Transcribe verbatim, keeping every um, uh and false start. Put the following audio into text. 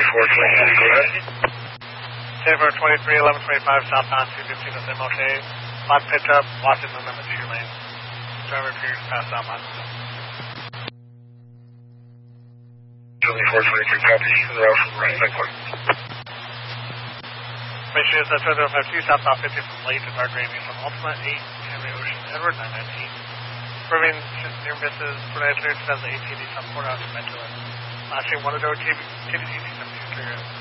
seventy-four twenty-three, go ahead. seventy-four twenty-three, eleven twenty-five, southbound, two fifteen with M L K. Spot pitch up, watching the limit two lane. Driver appears past southbound. seventy-four twenty-three, copy. In the route from right, thank you. Mission is two zero five two, southbound fifty from Lake to Dark Gravy from Ultima eight, Henry Ocean, Edward nine nineteen. Proving near misses, Fernandez twenty eighteen, South Port out to Metro. Flashing one to go, T V C seventy-two, clear.